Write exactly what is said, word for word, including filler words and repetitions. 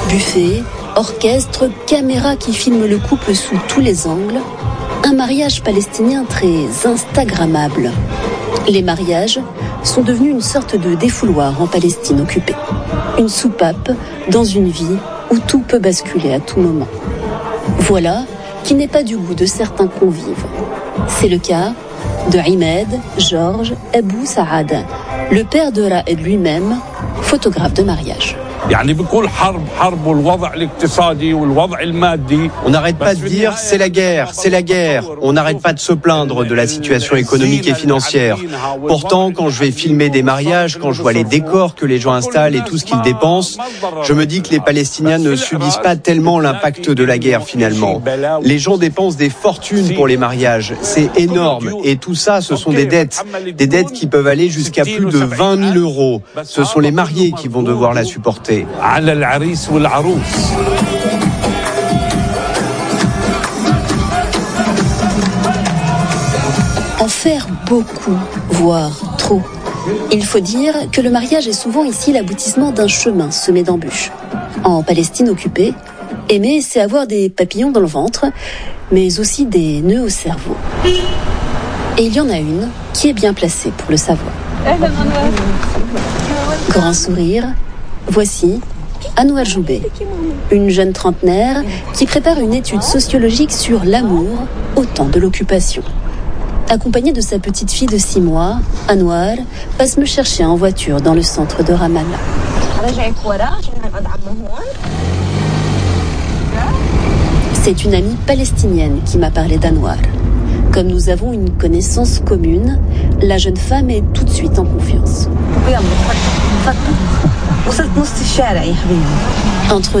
Buffet, orchestre, caméra qui filme le couple sous tous les angles. Un mariage palestinien très instagrammable. Les mariages sont devenus une sorte de défouloir en Palestine occupée. Une soupape dans une vie où tout peut basculer à tout moment. Voilà qui n'est pas du goût de certains convives. C'est le cas de Imed Georges Abou Saad, le père de Raed lui-même, photographe de mariage. On n'arrête pas de dire c'est la guerre, c'est la guerre. On n'arrête pas de se plaindre de la situation économique et financière. Pourtant, quand je vais filmer des mariages, quand je vois les décors que les gens installent et tout ce qu'ils dépensent, je me dis que les Palestiniens ne subissent pas tellement l'impact de la guerre finalement. Les gens dépensent des fortunes pour les mariages. C'est énorme. Et tout ça, ce sont des dettes. Des dettes qui peuvent aller jusqu'à plus de vingt mille euros. Ce sont les mariés qui vont devoir la supporter. En faire beaucoup, voire trop. Il faut dire que le mariage est souvent ici l'aboutissement d'un chemin semé d'embûches. En Palestine occupée, aimer, c'est avoir des papillons dans le ventre, mais aussi des nœuds au cerveau. Et il y en a une qui est bien placée pour le savoir. Grand sourire, voici Anouar Joubé, une jeune trentenaire qui prépare une étude sociologique sur l'amour au temps de l'occupation. Accompagnée de sa petite fille de six mois, Anouar passe me chercher en voiture dans le centre de Ramallah. C'est une amie palestinienne qui m'a parlé d'Anouar. Comme nous avons une connaissance commune, la jeune femme est tout de suite en confiance. Entre